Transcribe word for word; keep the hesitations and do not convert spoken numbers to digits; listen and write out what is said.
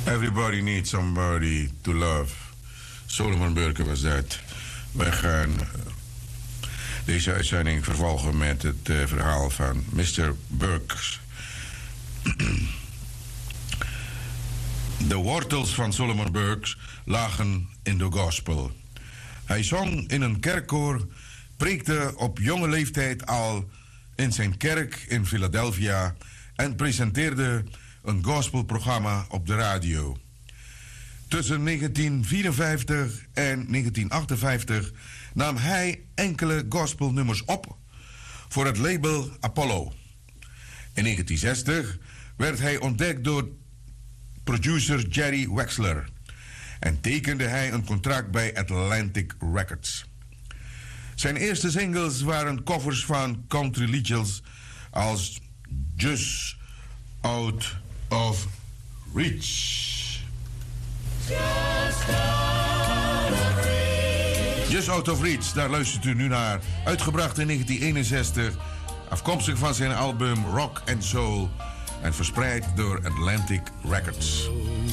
Everybody needs somebody to love. Solomon Burke was dat. Wij gaan uh, deze uitzending vervolgen met het uh, verhaal van mister Burks. De wortels van Solomon Burks lagen in de gospel. Hij zong in een kerkkoor, preekte op jonge leeftijd al in zijn kerk in Philadelphia en presenteerde een gospelprogramma op de radio. Tussen negentien vierenvijftig en negentien achtenvijftig nam hij enkele gospelnummers op voor het label Apollo. In negentien zestig werd hij ontdekt door producer Jerry Wexler en tekende hij een contract bij Atlantic Records. Zijn eerste singles waren covers van country liedjes als Just Out of Reach. Just out of reach. Just Out of Reach, daar luistert u nu naar. Uitgebracht in negentien eenenzestig, afkomstig van zijn album Rock and Soul en verspreid door Atlantic Records.